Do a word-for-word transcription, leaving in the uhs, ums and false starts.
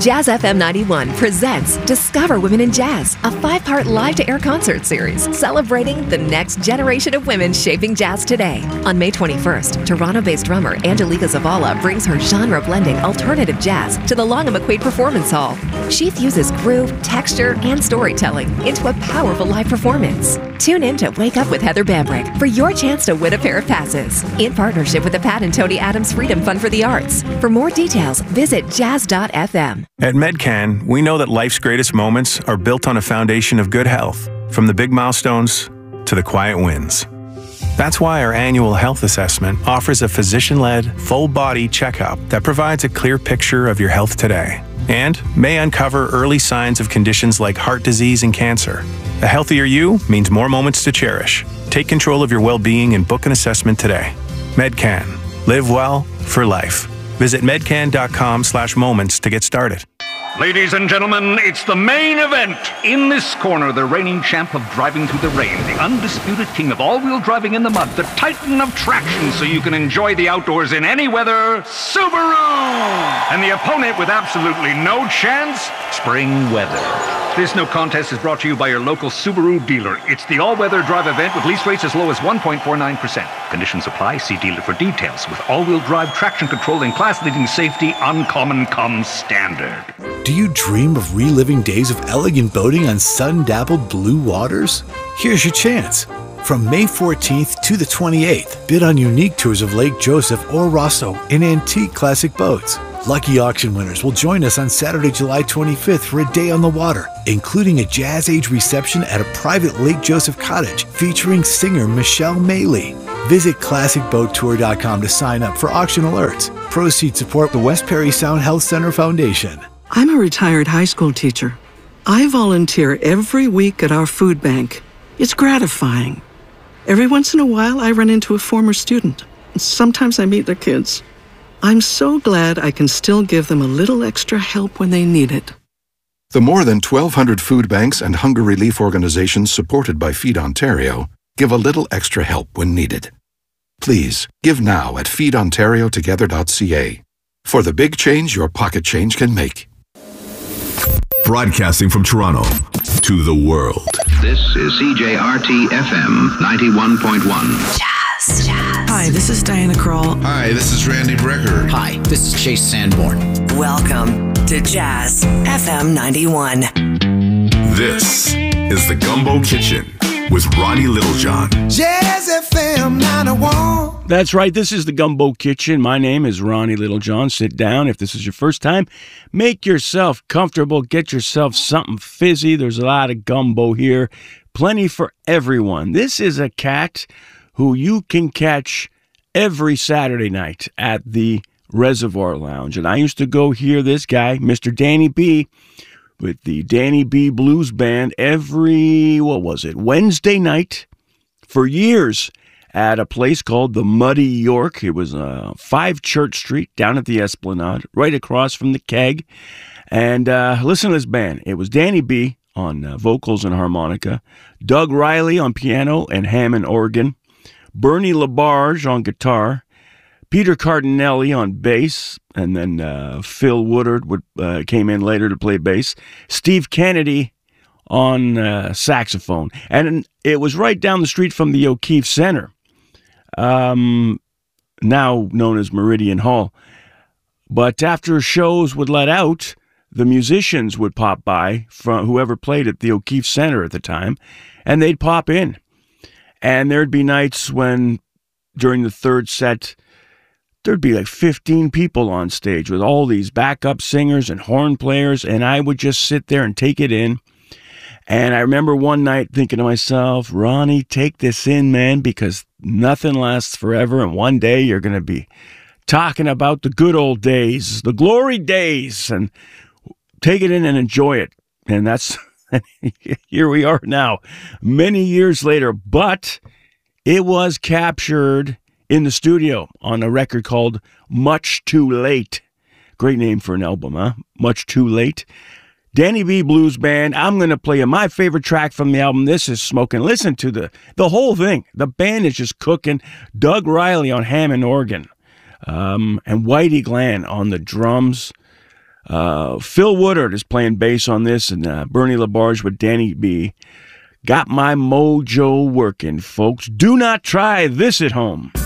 Jazz F M ninety-one presents Discover Women in Jazz, a five-part live-to-air concert series celebrating the next generation of women shaping jazz today. On May twenty-first, Toronto-based drummer Angelica Zavala brings her genre-blending alternative jazz to the Long and McQuaid Performance Hall. She fuses groove, texture, and storytelling into a powerful live performance. Tune in to Wake Up with Heather Bambrick for your chance to win a pair of passes in partnership with the Pat and Tony Adams Freedom Fund for the Arts. For more details, visit jazz dot f m. At Medcan, we know that life's greatest moments are built on a foundation of good health, from the big milestones to the quiet wins. That's why our annual health assessment offers a physician-led, full-body checkup that provides a clear picture of your health today and may uncover early signs of conditions like heart disease and cancer. A healthier you means more moments to cherish. Take control of your well-being and book an assessment today. Medcan. Live well for life. Visit medcan.com slash moments to get started. Ladies and gentlemen, it's the main event. In this corner, the reigning champ of driving through the rain, the undisputed king of all-wheel driving in the mud, the titan of traction so you can enjoy the outdoors in any weather, Subaru! And the opponent with absolutely no chance, spring weather. This no contest is brought to you by your local Subaru dealer. It's the all-weather drive event with lease rates as low as one point four nine percent. Conditions apply. See dealer for details. With all-wheel drive traction control and class-leading safety, uncommon comes standard. Do you dream of reliving days of elegant boating on sun-dappled blue waters? Here's your chance. From May fourteenth to the twenty-eighth, bid on unique tours of Lake Joseph or Rosso in antique classic boats. Lucky auction winners will join us on Saturday, July twenty-fifth for a day on the water, including a Jazz Age reception at a private Lake Joseph cottage featuring singer Michelle Maley. Visit classic boat tour dot com to sign up for auction alerts. Proceeds support the West Perry Sound Health Center Foundation. I'm a retired high school teacher. I volunteer every week at our food bank. It's gratifying. Every once in a while, I run into a former student. Sometimes I meet their kids. I'm so glad I can still give them a little extra help when they need it. The more than twelve hundred food banks and hunger relief organizations supported by Feed Ontario give a little extra help when needed. Please, give now at feed ontario together dot c a for the big change your pocket change can make. Broadcasting from Toronto to the world. This is C J R T F M ninety-one point one. Jazz, jazz. Hi, this is Diana Krall. Hi, this is Randy Brecker. Hi, this is Chase Sanborn. Welcome to Jazz F M ninety-one. This is the Gumbo Kitchen with Ronnie Littlejohn. Jazz F M ninety-one. That's right. This is the Gumbo Kitchen. My name is Ronnie Littlejohn. Sit down. If this is your first time, make yourself comfortable. Get yourself something fizzy. There's a lot of gumbo here. Plenty for everyone. This is a cat who you can catch every Saturday night at the Reservoir Lounge. And I used to go hear this guy, Mister Danny B., with the Danny B. Blues Band every, what was it, Wednesday night for years at a place called the Muddy York. It was uh, five Church Street down at the Esplanade, right across from the Keg. And uh, listen to this band. It was Danny B. on uh, vocals and harmonica, Doug Riley on piano and Hammond organ, Bernie Labarge on guitar, Peter Cardinelli on bass, and then uh, Phil Woodard would, uh, came in later to play bass, Steve Kennedy on uh, saxophone. And it was right down the street from the O'Keefe Center, um, now known as Meridian Hall. But after shows would let out, the musicians would pop by, from whoever played at the O'Keefe Center at the time, and they'd pop in. And there'd be nights when, during the third set, there'd be like fifteen people on stage with all these backup singers and horn players, and I would just sit there and take it in. And I remember one night thinking to myself, Ronnie, take this in, man, because nothing lasts forever, and one day you're going to be talking about the good old days, the glory days, and take it in and enjoy it. And that's, here we are now, many years later, but it was captured in the studio on a record called Much Too Late. Great name for an album, huh? Much Too Late. Danny B. Blues Band. I'm going to play you my favorite track from the album. This is Smoking. Listen to the, the whole thing. The band is just cooking. Doug Riley on Hammond organ. Um, and Whitey Glenn on the drums. Uh, Phil Woodard is playing bass on this, and uh, Bernie Labarge with Danny B. Got my mojo working, folks. Do not try this at home.